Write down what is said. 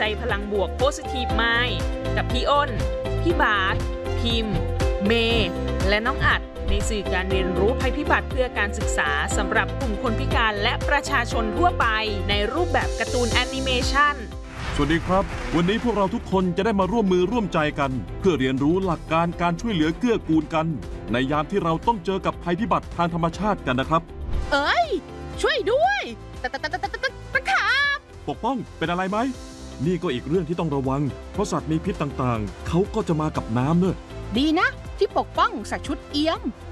ใจพลังบวก Positive Mind กับพี่อ้น พี่บาสพิมพ์ เมย์และน้องอัดในสื่อการเรียนรู้ภัยพิบัติเพื่อการศึกษาสำหรับกลุ่มคนพิการและประชาชนทั่วไปในรูปแบบการ์ตูนแอนิเมชันสวัสดีครับวันนี้พวกเราทุกคนจะได้มาร่วมมือร่วมใจกันเพื่อเรียนรู้หลักการการช่วยเหลือเกื้อกูลกันในยามที่เราต้องเจอกับภัยพิบัติทางธรรมชาติกันนะครับเอ้ยช่วยด้วยตะขาบปกป้องเป็นอะไรไหมนี่ก็อีกเรื่องที่ต้องระวังเพราะสัตว์มีพิษต่างๆเขาก็จะมากับน้ำเนอะดีนะที่ปกป้องใส่ชุดเอี้ยม